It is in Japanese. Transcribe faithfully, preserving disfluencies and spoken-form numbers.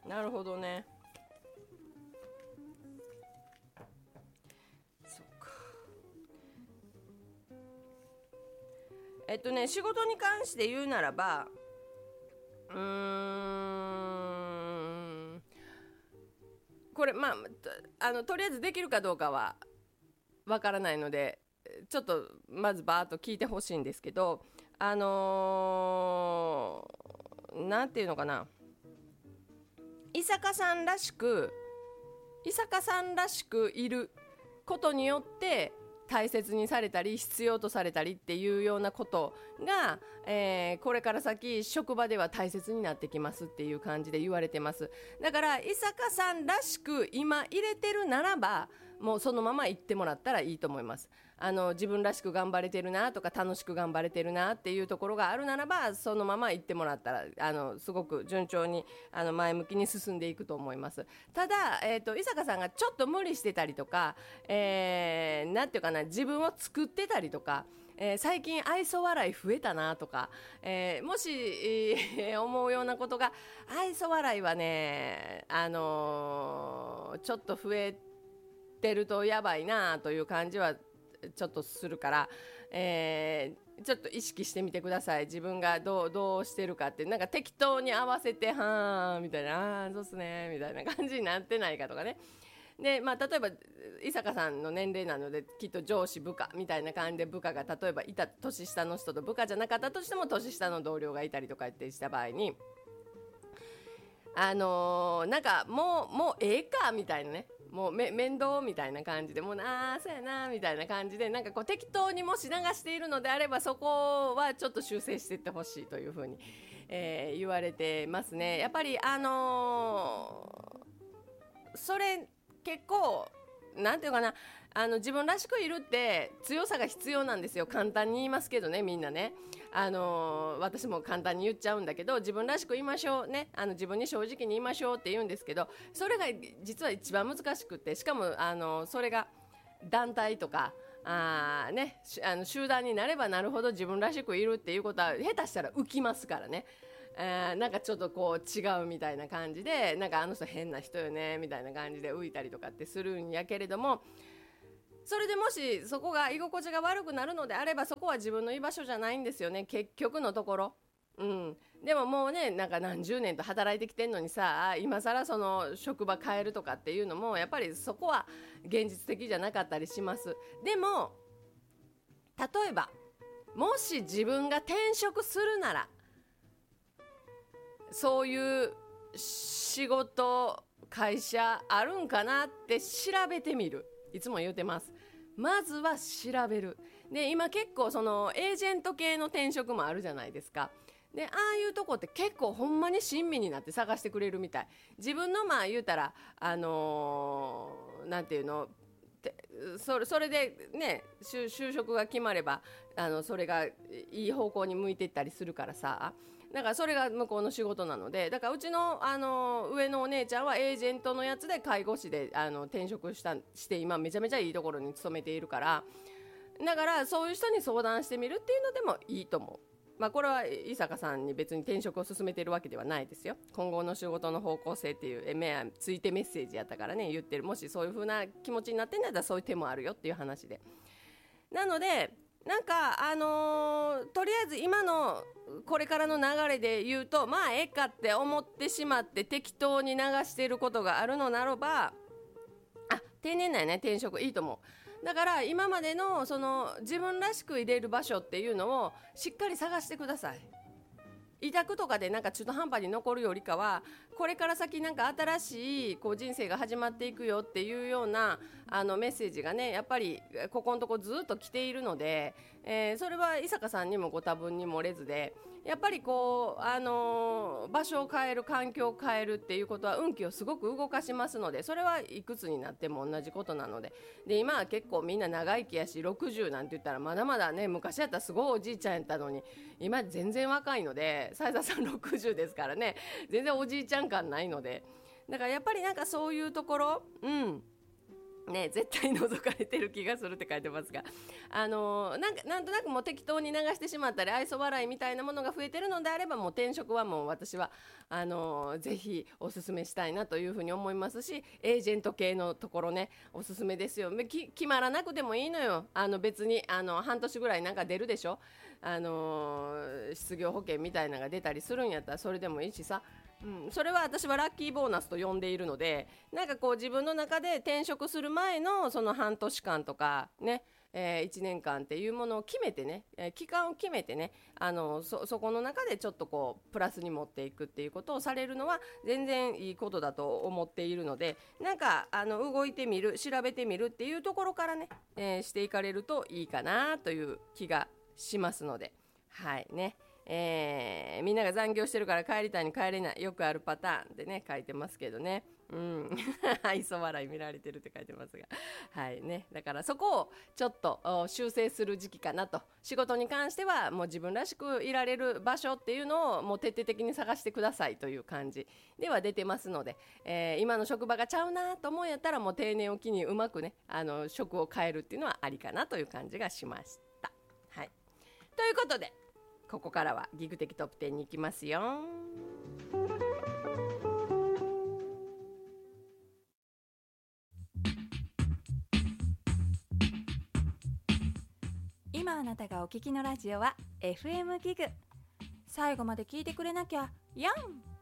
なるほどね。そうか。えっとね仕事に関して言うならば、うーんこれまああのとりあえずできるかどうかはわからないので、ちょっとまずバーッと聞いてほしいんですけど、あのー、なんていうのかな、伊坂さんらしく伊坂さんらしくいることによって大切にされたり必要とされたりっていうようなことが、えーこれから先職場では大切になってきますっていう感じで言われてます。だから伊坂さんらしく今入れてるならばもうそのまま行ってもらったらいいと思います。あの自分らしく頑張れてるなとか楽しく頑張れてるなっていうところがあるならばそのまま行ってもらったらあのすごく順調にあの前向きに進んでいくと思います。ただ、えーと、伊坂さんがちょっと無理してたりとか、えー、なんていうかな、自分を作ってたりとか、えー、最近愛想笑い増えたなとか、えー、もし、えー思うようなことが、愛想笑いはね、あのーちょっと増えてるとやばいなという感じはちょっとするから、えーちょっと意識してみてください。自分がどうどうしてるかって、なんか適当に合わせてはーみたいな、あーそうっすねみたいな感じになってないかとかね。で、まあ、例えば伊坂さんの年齢なのできっと上司部下みたいな感じで部下が例えばいた年下の人と部下じゃなかったとしても年下の同僚がいたりとかってした場合に、あのーなんかもうもうええかみたいなね、もうめ面倒みたいな感じでもうああそうやなみたいな感じでなんかこう適当にもし流しているのであればそこはちょっと修正していってほしいというふうに、えー言われてますね。やっぱりあのーそれ結構なんていうかな、あの自分らしくいるって強さが必要なんですよ。簡単に言いますけどね、みんなね、あのー私も簡単に言っちゃうんだけど、自分らしく言いましょうね、あの自分に正直に言いましょうって言うんですけど、それが実は一番難しくて、しかもあのそれが団体とかあー、ね、しあの集団になればなるほど自分らしくいるっていうことは下手したら浮きますからね。えーなんかちょっとこう違うみたいな感じで、なんかあの人変な人よねみたいな感じで浮いたりとかってするんやけれども、それでもしそこが居心地が悪くなるのであればそこは自分の居場所じゃないんですよね、結局のところ。うん、でももうね、なんか何十年と働いてきてんのにさ、今更その職場変えるとかっていうのもやっぱりそこは現実的じゃなかったりします。でも例えばもし自分が転職するならそういう仕事会社あるんかなって調べてみる。いつも言うてます。まずは調べる。で今結構そのエージェント系の転職もあるじゃないですか。でああいうとこって結構ほんまに親身になって探してくれるみたい。自分のまあ言うたらあのーなんていうの、それそれでね就就職が決まればあのそれがいい方向に向いていったりするからさ、だからそれが向こうの仕事なので、だからうちの、あの上のお姉ちゃんはエージェントのやつで介護士であの転職したして今めちゃめちゃいいところに勤めているから、だからそういう人に相談してみるっていうのでもいいと思う。まあ、これは伊坂さんに別に転職を進めているわけではないですよ。今後の仕事の方向性っていうえめついてメッセージやったからね言ってる。もしそういう風な気持ちになってんだったらそういう手もあるよっていう話で、なのでなんかあのーとりあえず今のこれからの流れで言うとまあええかって思ってしまって適当に流していることがあるのならば、あ、定年内ね、転職いいと思う。だから今までのその自分らしく入れる場所っていうのをしっかり探してください。委託とかでなんか中途半端に残るよりかは、これから先なんか新しいこう人生が始まっていくよっていうようなあのメッセージがねやっぱりここのとこずっと来ているので、えーそれは伊坂さんにもご多分に漏れずで、やっぱりこう、あのー場所を変える環境を変えるっていうことは運気をすごく動かしますので、それはいくつになっても同じことなので、で今は結構みんな長生きやしろくじゅうなんて言ったらまだまだね、昔やったらすごいおじいちゃんやったのに今全然若いので、斉田さんろくじゅうですからね、全然おじいちゃん感ないので、だからやっぱりなんかそういうところ、うんね、絶対覗かれてる気がするって書いてますが、あのー、なんかなんとなくもう適当に流してしまったり愛想笑いみたいなものが増えてるのであれば、もう転職はもう私はあのー、ぜひおすすめしたいなというふうに思いますし、エージェント系のところね、おすすめですよ。き決まらなくてもいいのよ。あの別にあの半年ぐらいなんか出るでしょ、あのー、失業保険みたいなのが出たりするんやったらそれでもいいしさ、うん、それは私はラッキーボーナスと呼んでいるので、なんかこう自分の中で転職する前のその半年間とかね、えー、いちねんかんっていうものを決めてね、えー、期間を決めてね、あの そ, そこの中でちょっとこうプラスに持っていくっていうことをされるのは全然いいことだと思っているので、なんかあの動いてみる、調べてみるっていうところからね、えー、していかれるといいかなという気がしますので、はいね。えー、みんなが残業してるから帰りたいに帰れない、よくあるパターンでね書いてますけどね、うん愛想笑い見られてるって書いてますが、はいね、だからそこをちょっと修正する時期かなと。仕事に関してはもう自分らしくいられる場所っていうのをもう徹底的に探してくださいという感じでは出てますので、えー、今の職場がちゃうなと思うんやったらもう定年を機にうまくね、あの職を変えるっていうのはありかなという感じがしました。はい、ということでここからはギグ的トップじゅうに行きますよ。 今あなたがお聞きのラジオは エフエム ギグ。最後まで聞いてくれなきゃやん。